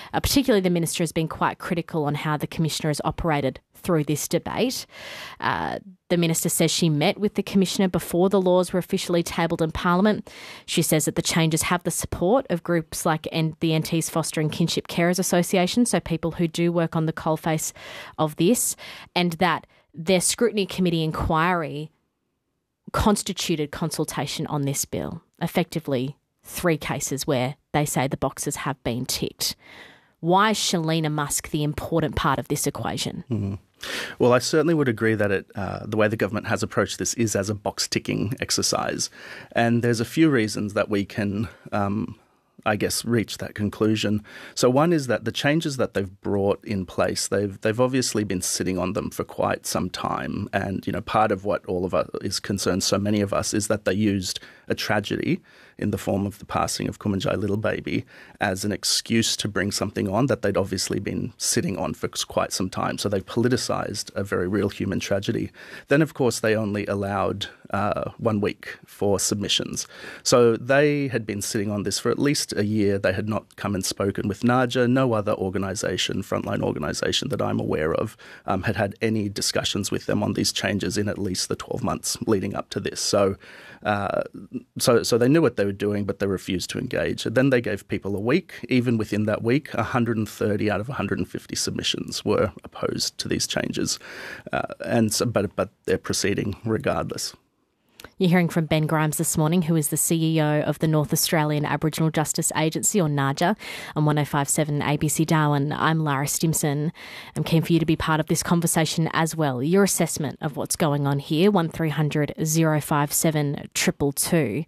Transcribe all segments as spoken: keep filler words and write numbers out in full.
Uh, particularly the Minister has been quite critical on how the Commissioner has operated through this debate. Uh, the Minister says she met with the Commissioner before the laws were officially tabled in Parliament. She says that the changes have the support of groups like N- the N T's Fostering Kinship Carers Association, so people who do work on the coalface of this, and that their scrutiny committee inquiry constituted consultation on this bill. Effectively, three cases where they say the boxes have been ticked. Why is Shalina Musk the important part of this equation? Mm-hmm. Well, I certainly would agree that it, uh, the way the government has approached this is as a box-ticking exercise. And there's a few reasons that we can, um, I guess, reach that conclusion. So one is that the changes that they've brought in place, they've they've obviously been sitting on them for quite some time. And, you know, part of what all of us is concerned, so many of us, is that they used a tragedy in the form of the passing of Kumanjai Little Baby as an excuse to bring something on that they'd obviously been sitting on for quite some time. So they politicised a very real human tragedy. Then, of course, they only allowed uh, one week for submissions. So they had been sitting on this for at least a year. They had not come and spoken with NAJA. No other organisation, frontline organisation that I'm aware of, um, had had any discussions with them on these changes in at least the twelve months leading up to this. So Uh, so so they knew what they were doing, but they refused to engage. And then they gave people a week. Even within that week, one hundred thirty out of one hundred fifty submissions were opposed to these changes. Uh, and so, but, but they're proceeding regardless. You're hearing from Ben Grimes this morning, who is the C E O of the North Australian Aboriginal Justice Agency, or NAJA, on one oh five point seven A B C Darwin. I'm Lara Stimson. I'm keen for you to be part of this conversation as well. Your assessment of what's going on here, one three hundred oh five seven two two two.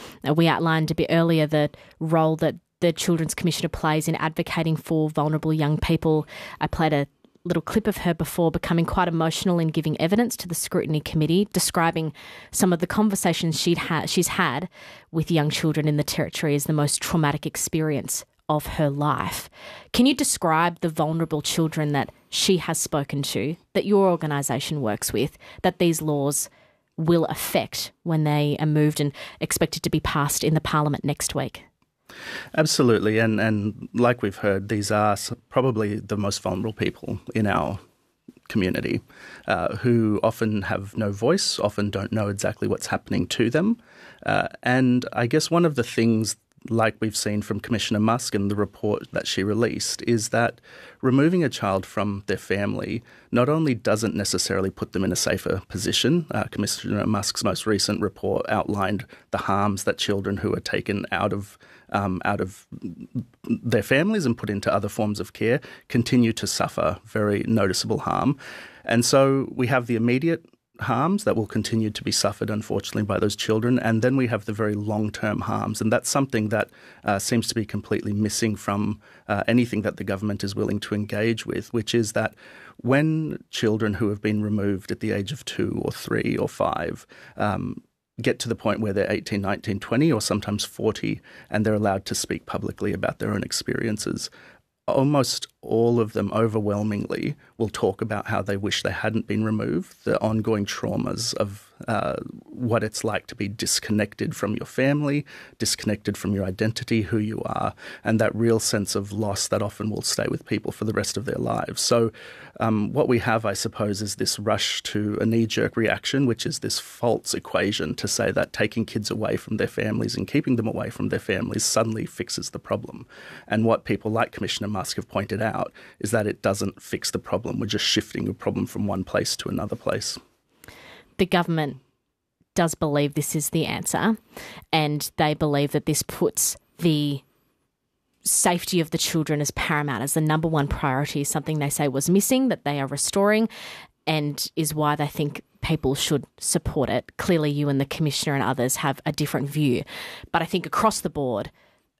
We outlined a bit earlier the role that the Children's Commissioner plays in advocating for vulnerable young people. I played a little clip of her before becoming quite emotional in giving evidence to the scrutiny committee, describing some of the conversations she'd ha- she's had with young children in the Territory as the most traumatic experience of her life. Can you describe the vulnerable children that she has spoken to, that your organisation works with, that these laws will affect when they are moved and expected to be passed in the Parliament next week? Absolutely. And, and like we've heard, these are probably the most vulnerable people in our community uh, who often have no voice, often don't know exactly what's happening to them. Uh, and I guess one of the things, like we've seen from Commissioner Musk and the report that she released, is that removing a child from their family not only doesn't necessarily put them in a safer position. Uh, Commissioner Musk's most recent report outlined the harms that children who are taken out of um, out of their families and put into other forms of care continue to suffer very noticeable harm. And so we have the immediate harms that will continue to be suffered, unfortunately, by those children. And then we have the very long-term harms. And that's something that uh, seems to be completely missing from uh, anything that the government is willing to engage with, which is that when children who have been removed at the age of two or three or five um, get to the point where they're eighteen, nineteen, twenty, or sometimes forty, and they're allowed to speak publicly about their own experiences, almost all of them overwhelmingly will talk about how they wish they hadn't been removed, the ongoing traumas of uh, what it's like to be disconnected from your family, disconnected from your identity, who you are, and that real sense of loss that often will stay with people for the rest of their lives. So um, what we have, I suppose, is this rush to a knee-jerk reaction, which is this false equation to say that taking kids away from their families and keeping them away from their families suddenly fixes the problem. And what people like Commissioner Musk have pointed out is that it doesn't fix the problem. We're just shifting a problem from one place to another place. The government does believe this is the answer, and they believe that this puts the safety of the children as paramount, as the number one priority, something they say was missing, that they are restoring, and is why they think people should support it. Clearly, you and the Commissioner and others have a different view. But I think across the board,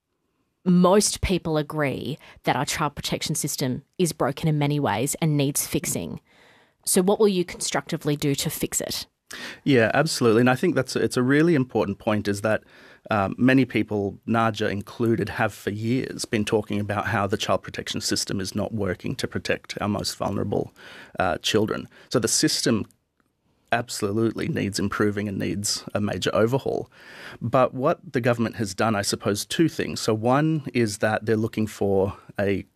most people agree that our child protection system is broken in many ways and needs fixing. So what will you constructively do to fix it? Yeah, absolutely. And I think that's it's a really important point, is that um, many people, NAJA included, have for years been talking about how the child protection system is not working to protect our most vulnerable uh, children. So the system absolutely needs improving and needs a major overhaul. But what the government has done, I suppose, two things. So one is that they're looking for a